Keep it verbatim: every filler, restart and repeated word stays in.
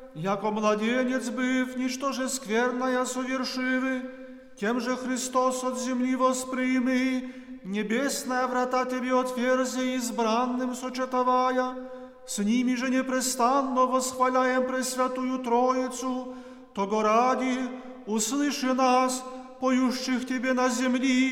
яко младенец быв, ничто же скверная совершивы, тем же Христос от земли восприми, небесная врата тебе отверзи, избранным сочетовая, с ними же непрестанно восхваляем Пресвятую Троицу, того ради услыши нас, поющих тебе на земли,